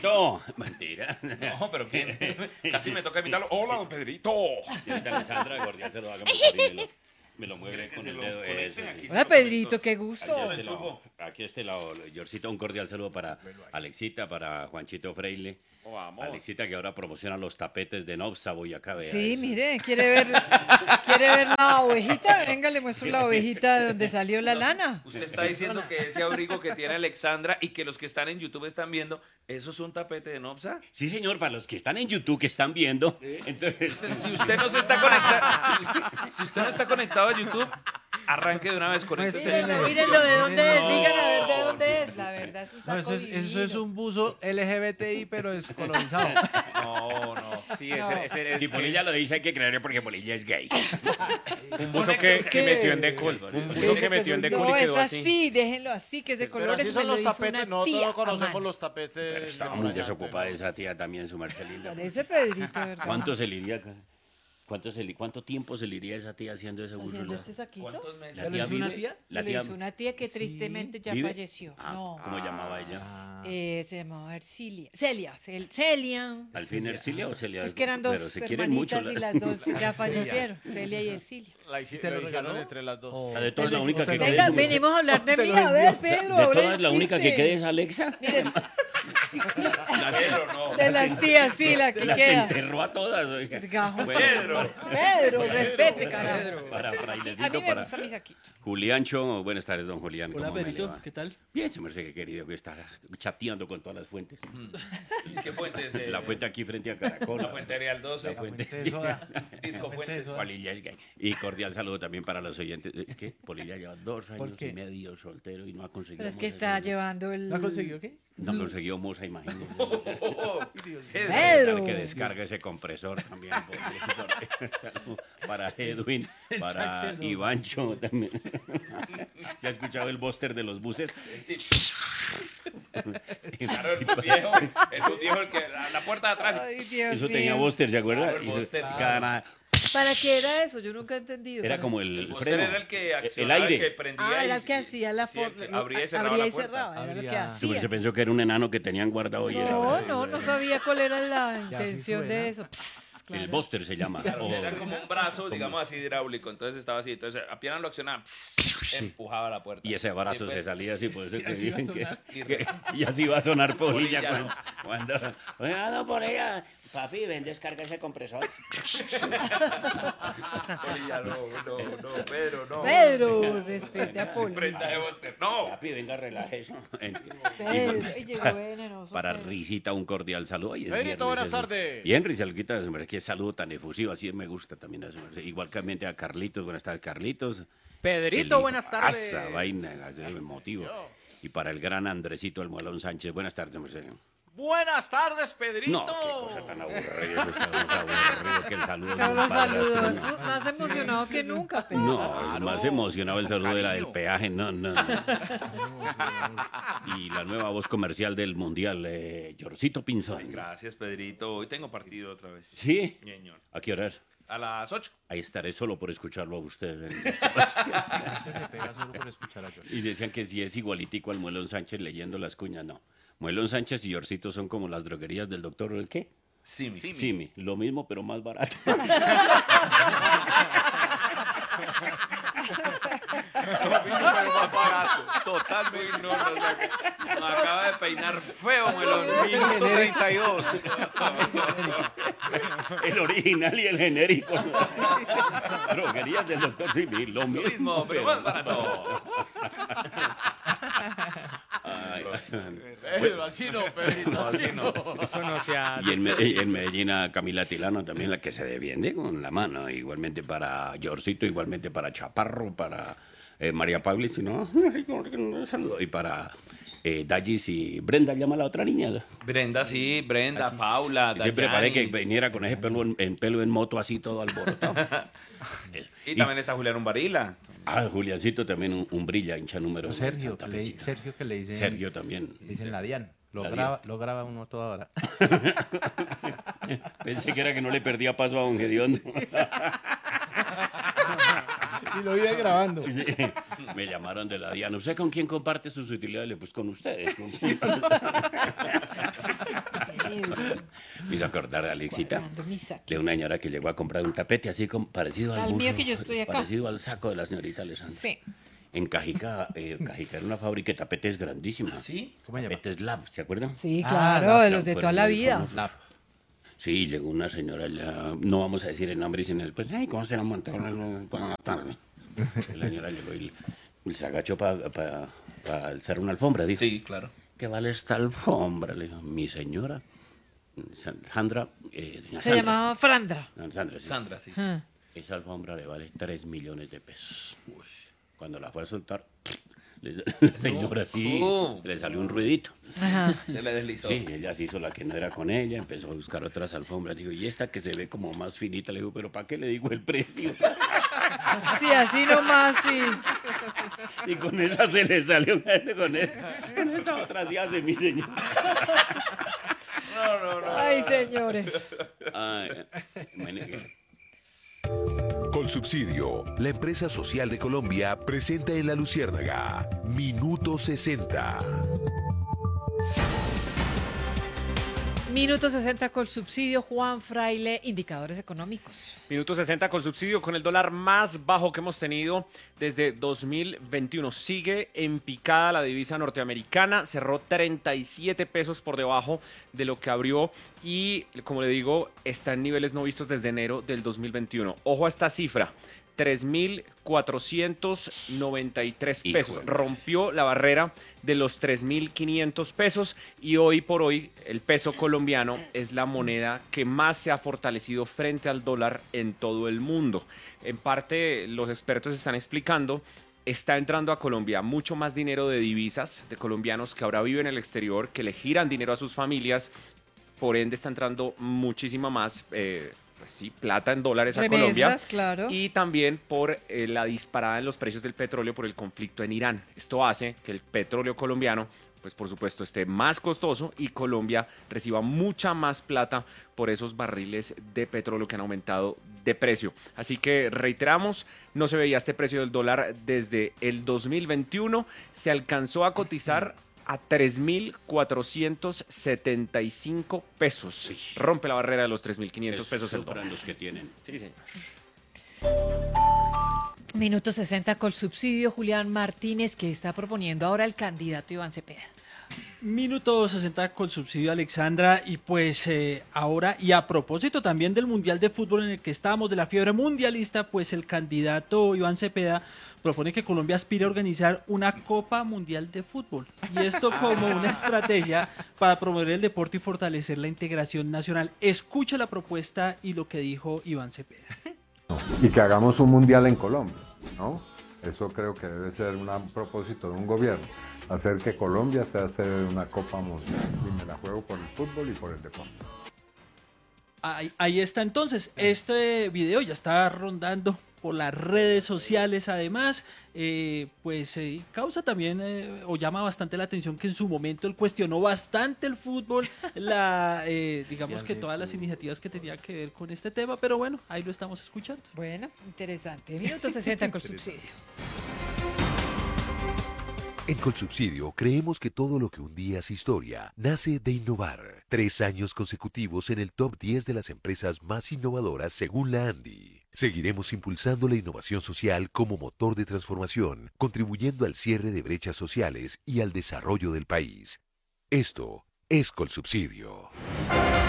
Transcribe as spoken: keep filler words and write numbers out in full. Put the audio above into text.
Pedrito. Mentira. No, pero ¿quién? Casi me toca invitarlo. Hola, don Pedrito. Y ahorita Alessandra Gordial se lo haga mejor y me lo, me lo mueve con el dedo. Eso, sí. Hola, Pedrito, qué gusto. Aquí a este lado, aquí a este lado, Yorcito, un cordial saludo para Alexita, para Juanchito Freile. Oh, vamos. Alexita, que ahora promociona los tapetes de Nobsa, Boyacá. Vea Sí, eso. mire, quiere ver, quiere ver la ovejita. Venga, le muestro la ovejita de donde salió la lana. Usted está diciendo que ese abrigo que tiene Alexandra y que los que están en YouTube están viendo, ¿eso es un tapete de Nobsa? Sí, señor, para los que están en YouTube, que están viendo. Entonces, Si usted no se está conectado, si usted, si usted no está conectado a YouTube, arranque de una vez con Pues este. mírenlo, mírenlo de dónde es, No. digan a ver de dónde es. La verdad es un No, saco eso, es, eso es divino. un buzo L G B T I, pero descolorizado. No, no. Sí, No. ese, ese es si Polilla lo dice, hay que creerle porque Polilla es gay. Un buzo que, que metió en decol. Un buzo que metió en decol No, y es quedó así. así, déjenlo así, que ese Pero color así es son me lo los hizo tapetes, una nosotros tía no conocemos a mano. los tapetes. Está de muy Brillante, desocupada ¿no? esa tía también, su Marcelina. Parece Pedrito, ¿verdad? ¿Cuánto se le iría acá? ¿Cuánto, se le- ¿Cuánto tiempo se le iría a esa tía haciendo ese buzo? Haciendo La- este saquito. ¿Cuántos meses? la ¿Ya lo hizo una vive- tía? La Lo tía hizo una tía que tristemente ya ¿vive? falleció. Ah, No. ¿cómo llamaba ella? Ah, Eh, se llamaba Ercilia. Celia, Cel- Celia. ¿Al fin Ercilia o Celia? Es que eran Pero dos se quieren mucho. hermanitas la- y las dos ya fallecieron. Celia y Ercilia. La hici- ¿Te lo lo hicieron regaló? entre las dos. o- La de todas, la única que Venga, queda Venga, es- venimos a hablar de Te mí. lo A ver, envió. Pedro, De ahora todas, el la única que chiste. queda es Alexa. Miren, Pedro, no. de las tías, sí, la que Las queda. enterró a todas. Oiga. Gajo. Pedro. Pedro, respete, carajo. Para A mí Frailecito, me para gusta mi saquito. Juliancho. Buenas tardes, don Julián. Hola, ¿cómo me le Pedrito, va? ¿qué tal? Bien, se me hace que querido que está chateando con todas las fuentes. ¿Qué fuente es? eh? La fuente aquí frente a Caracol. La fuente Real doce. La fuente, Fuente de sí. soda. Disco Fuente de Fuentes. soda. Polilla es gay. Y cordial saludo también para los oyentes. Es que Polilla lleva dos años qué? y medio soltero y no ha conseguido. Pero es que moza. está llevando el... ¿No ha conseguido qué? No consiguió moza, imagínese. Pedro. Que descargue ese compresor también. Saludo para Edwin, para Ivancho también. ¿Se ha escuchado el búster de los buses? Claro, el viejo, el viejo el que a la puerta de atrás. Ay, Dios Eso mío. tenía búster, ¿se acuerda? Claro, el Hizo- búster, cada nada- ¿Para qué era eso? Yo nunca he entendido. Era ¿Para- como el, El el búster freno. era el que el accionaba, el aire. que prendía. Ah, y- era el que y- hacía la sí, el forma. que abría y cerraba Abría la y puerta. cerraba, era lo que Abría- Sí, porque hacía. se pensó que era un enano que tenían guardado y era No, no, no sabía cuál era la así intención suena. de eso. Pss, claro. el búster se llama. Claro, O- era como un brazo, digamos así, hidráulico. Entonces estaba así. Entonces apenas lo accionaba, empujaba la puerta. Y ese brazo Y se pues, salía así, por eso que así va a dicen que, sonar. que- y así va a sonar Polilla Polilla, cuando, cuando oiga, no, Polilla, papi, ven, descarga ese compresor. Polilla, no, no, no, Pedro, no. Pedro, respete a Poli. Prenda de búster, no. Papi, venga, relaje. Pedro, ay, llegó venenoso. Para Pedro. Risita un cordial saludo. Hoy es Pedrito, viernes, buenas es- tardes. Bien, Risalquita, qué saludo tan efusivo, así me gusta también. a su merced. Igualmente a Carlitos, buenas tardes, Carlitos. Pedrito, El- buenas tardes. Asa vaina, ese motivo. Y para el gran Andresito Almuelón Sánchez, buenas tardes, merced. Buenas tardes, Pedrito. No, qué cosa tan aburrida, eso está más aburrido que el saludo de Pero un los padrastro, saludos, no. más emocionado que nunca, Pedro. No, es más emocionado el saludo de la del peaje, no, no, no. Y la nueva voz comercial del Mundial, eh, Yorcito Pinzón. Gracias, Pedrito. Hoy tengo partido otra vez. ¿Sí? Ñeño. ¿A qué horas? A las ocho. Ahí estaré solo por escucharlo a usted. Se pega solo por escuchar a George. Y decían que si es igualitico al Muelón Sánchez leyendo las cuñas, no. Muelón Sánchez y Yorcito son como las droguerías del doctor, ¿el qué? Simi. Simi. Lo mismo, pero más barato. Pero más barato. Totalmente. No, no, no. Me acaba de peinar feo, melón. Minuto treinta y dos. El original y el genérico. Droguerías del doctor Simi, lo Lo mismo, mismo, pero más barato. Ay. Pedro, así no, Pedrito, así no. Eso no se hace. Y en, Me- en Medellín a Camila Tilano también, la que se defiende con la mano. Igualmente para Yorcito, igualmente para Chaparro, para eh, María Pablo, si no, saludo. Y para eh, Dallis y Brenda, llama a la otra niña. Brenda, sí, Brenda, Paula, Y siempre paré que Dayanis. viniera con ese pelo en, en pelo en moto así todo alborotado. Eso. Y también está Julián Umbarila. Ah, Juliancito también un, un brilla, hincha número uno de Sergio, Santa que le, Fecita. Sergio que le dicen, Sergio también. le dicen la Dian. Lo La graba, lo graba uno toda hora. Pensé que era que no le perdía paso a Don Gediondo. Y lo iba grabando. Sí, me llamaron de la Diana. ¿Usted con quién comparte sus utilidades? Le, Pues con ustedes. Me hizo acordar a Alexita Cuadrando mi saquito. de una señora que llegó a comprar un tapete así como parecido al Al mío buzo, que yo estoy acá. parecido al saco de la señorita Alessandra. Sí. En Cajica, eh, Cajica era una fábrica de tapetes grandísima. ¿Sí? ¿Cómo se llama? Tapetes Lab, ¿se acuerdan? Sí, Ah, claro, la- de los de pues, toda la muy vida. famoso. Lap. Sí, llegó una señora allá, no vamos a decir el nombre, sino después, ay, ¿cómo se la montaron por la tarde? La señora llegó y, y se agachó para pa, pa alzar una alfombra, dijo. Sí, claro. ¿Qué vale esta alfombra? Le dijo, mi señora, Sandra, eh, doña Se Sandra. llamaba Frandra. No, Sandra, sí. Sandra, sí. Ah. Esa alfombra le vale tres millones de pesos. Uy, cuando la fue a soltar, le- la señora sí, Oh. le salió un ruidito. Ajá. Se le deslizó. Sí, ella se hizo la que no era con ella, empezó a buscar otras alfombras. Digo, y esta que se ve como más finita, le digo, pero ¿para qué le digo el precio? Sí, así nomás, sí. Y con esa se le salió, con, él, con esta otra sí hace mi señor. Ay, señores. Ay, bueno, Colsubsidio, la empresa social de Colombia, presenta en La Luciérnaga Minuto sesenta. Minuto sesenta con subsidio, Juan Fraile, indicadores económicos. Minuto sesenta con subsidio, con el dólar más bajo que hemos tenido desde dos mil veintiuno. Sigue en picada la divisa norteamericana, cerró treinta y siete pesos por debajo de lo que abrió y, como le digo, está en niveles no vistos desde enero del dos mil veintiuno. Ojo a esta cifra, tres mil cuatrocientos noventa y tres pesos. Híjole. Rompió la barrera de los tres mil quinientos pesos y hoy por hoy el peso colombiano es la moneda que más se ha fortalecido frente al dólar en todo el mundo. En parte los expertos están explicando, está entrando a Colombia mucho más dinero de divisas, de colombianos que ahora viven en el exterior, que le giran dinero a sus familias, por ende está entrando muchísima más eh, pues sí, plata en dólares a Colombia. Remesas, claro. Y también por eh, la disparada en los precios del petróleo por el conflicto en Irán. Esto hace que el petróleo colombiano, pues por supuesto, esté más costoso y Colombia reciba mucha más plata por esos barriles de petróleo que han aumentado de precio. Así que reiteramos, no se veía este precio del dólar desde el dos mil veintiuno. Se alcanzó a cotizar a tres mil cuatrocientos setenta y cinco pesos. Rompe la barrera de los tres mil quinientos pesos el dólar. Sufran los que tienen. Sí, señor. Minuto sesenta con subsidio, Julián Martínez, que está proponiendo ahora el candidato Iván Cepeda. Minuto sesenta con subsidio, Alexandra, y pues eh, ahora, y a propósito también del Mundial de Fútbol en el que estamos, de la fiebre mundialista, pues el candidato Iván Cepeda propone que Colombia aspire a organizar una Copa Mundial de Fútbol, y esto como una estrategia para promover el deporte y fortalecer la integración nacional. Escucha la propuesta y lo que dijo Iván Cepeda. Y que hagamos un mundial en Colombia, ¿no? Eso creo que debe ser un propósito de un gobierno, hacer que Colombia sea sede de una Copa Mundial. Y me la juego por el fútbol y por el deporte. Ahí, ahí está entonces, este video ya está rondando por las redes sociales, además, eh, pues eh, causa también eh, o llama bastante la atención que en su momento él cuestionó bastante el fútbol, la, eh, digamos que todas las iniciativas que tenía que ver con este tema, pero bueno, ahí lo estamos escuchando. Bueno, interesante. Minuto sesenta con subsidio. En Colsubsidio creemos que todo lo que un día es historia nace de innovar. Tres años consecutivos en el top diez de las empresas más innovadoras según la Andy. Seguiremos impulsando la innovación social como motor de transformación, contribuyendo al cierre de brechas sociales y al desarrollo del país. Esto es Colsubsidio.